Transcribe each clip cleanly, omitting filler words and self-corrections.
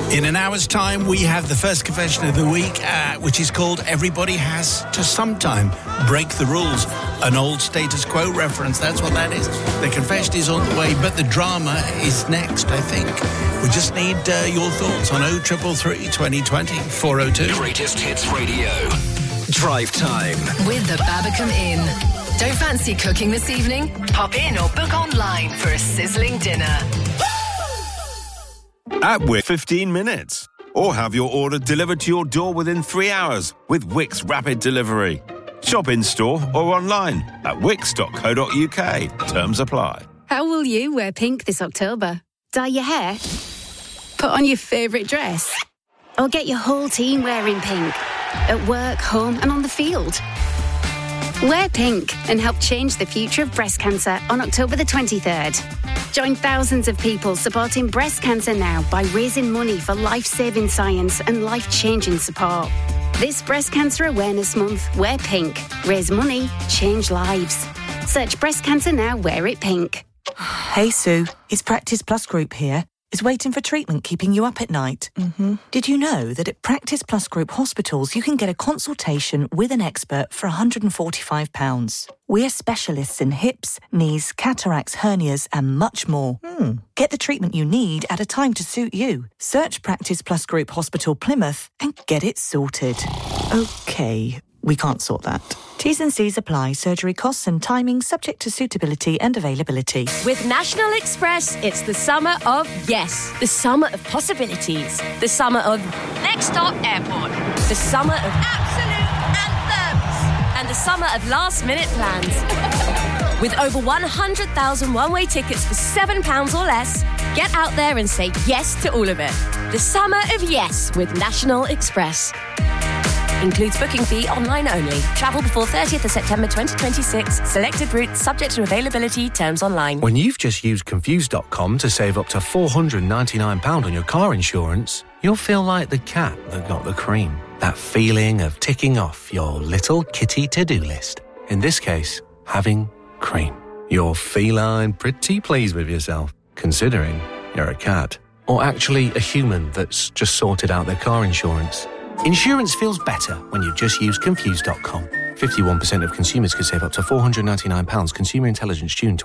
In an hour's time, we have the first confession of the week, which is called Everybody Has to Sometime Break the Rules. An old status quo reference, that's what that is. The confession is on the way, but the drama is next, I think. We just need your thoughts on 0333 2020 402. Greatest Hits Radio. Drive Time. With the Babacom Inn. Don't fancy cooking this evening? Pop in or book online for a sizzling dinner. At Wickes, 15 minutes. Or have your order delivered to your door within 3 hours with Wickes Rapid Delivery. Shop in-store or online at wickes.co.uk. Terms apply. How will you wear pink this October? Dye your hair? Put on your favourite dress? Or get your whole team wearing pink? At work, home and on the field? Wear pink and help change the future of breast cancer on October the 23rd. Join thousands of people supporting breast cancer now by raising money for life-saving science and life-changing support. This Breast Cancer Awareness Month, wear pink. Raise money, change lives. Search Breast Cancer Now, wear it pink. Hey Sue, it's Practice Plus Group here. Is waiting for treatment keeping you up at night? Mm-hmm. Did you know that at Practice Plus Group hospitals you can get a consultation with an expert for £145? We're specialists in hips, knees, cataracts, hernias and much more. Get the treatment you need at a time to suit you. Search Practice Plus Group Hospital Plymouth and get it sorted. Okay, we can't sort that. T's and C's apply. Surgery costs and timing subject to suitability and availability. With National Express, it's the summer of yes. The summer of possibilities. The summer of Next Stop Airport. The summer of absolute anthems. And the summer of last-minute plans. With over 100,000 one-way tickets for £7 or less, get out there and say yes to all of it. The summer of yes with National Express. Includes booking fee online only. Travel before 30th of September 2026. Selected routes subject to availability. Terms online. When you've just used Confused.com to save up to £499 on your car insurance, you'll feel like the cat that got the cream. That feeling of ticking off your little kitty to-do list. In this case, having cream. You're feline pretty pleased with yourself, considering you're a cat. Or actually a human that's just sorted out their car insurance. Insurance feels better when you just use Confused.com. 51% of consumers could save up to £499. Consumer Intelligence, June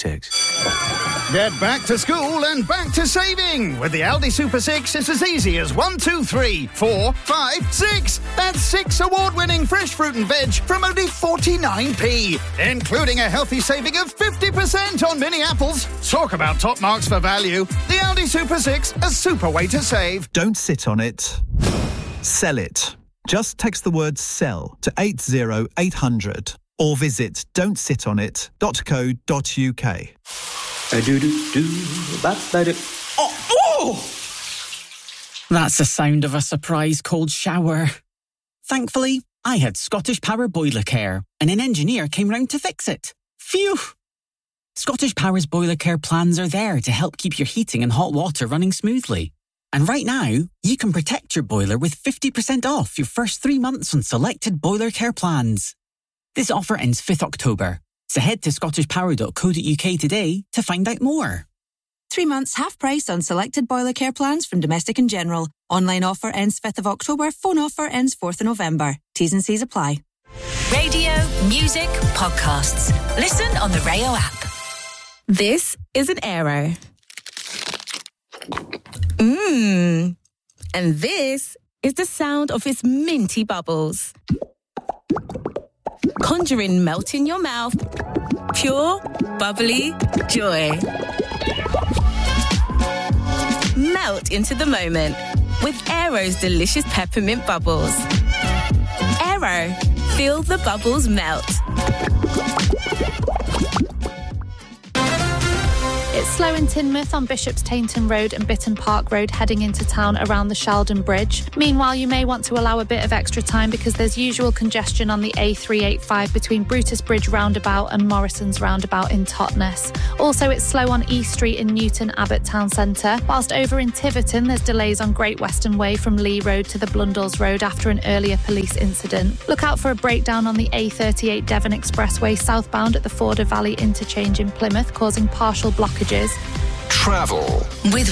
2026. Get back to school and back to saving. With the Aldi Super 6, it's as easy as 1, 2, 3, 4, 5, 6. That's 6 award-winning fresh fruit and veg from only 49p, including a healthy saving of 50% on mini apples. Talk about top marks for value. The Aldi Super 6, a super way to save. Don't sit on it. Sell it. Just text the word SELL to 80800 or visit don'tsitonit.co.uk. That's the sound of a surprise cold shower. Thankfully, I had Scottish Power Boiler Care and an engineer came round to fix it. Phew! Scottish Power's Boiler Care plans are there to help keep your heating and hot water running smoothly. And right now, you can protect your boiler with 50% off your first 3 months on selected Boiler Care plans. This offer ends 5th October, so head to scottishpower.co.uk today to find out more. 3 months half price on selected Boiler Care plans from Domestic and General. Online offer ends 5th of October, phone offer ends 4th of November. T's and C's apply. Radio, music, podcasts. Listen on the Rayo app. This is an Aero. And this is the sound of its minty bubbles. Conjuring melt in your mouth. Pure, bubbly joy. Melt into the moment with Aero's delicious peppermint bubbles. Aero, feel the bubbles melt. It's slow in Teignmouth on Bishop's Tainton Road and Bitton Park Road heading into town around the Sheldon Bridge. Meanwhile, you may want to allow a bit of extra time because there's usual congestion on the A385 between Brutus Bridge roundabout and Morrison's roundabout in Totnes. Also, it's slow on East Street in Newton Abbot Town Centre. Whilst over in Tiverton, there's delays on Great Western Way from Lee Road to the Blundells Road after an earlier police incident. Look out for a breakdown on the A38 Devon Expressway southbound at the Forder Valley interchange in Plymouth, causing partial blockages. travel. With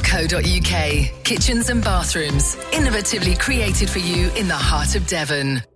wignalls.co.uk. Kitchens and bathrooms. Innovatively created for you in the heart of Devon.